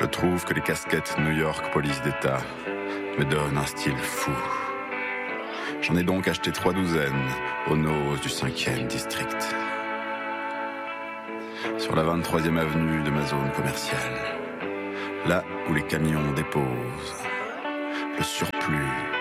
Je trouve que les casquettes New York Police d'État me donnent un style fou. J'en ai donc acheté 3 douzaines aux noses du 5e district. Sur la 23e avenue de ma zone commerciale. Là où les camions déposent le surplus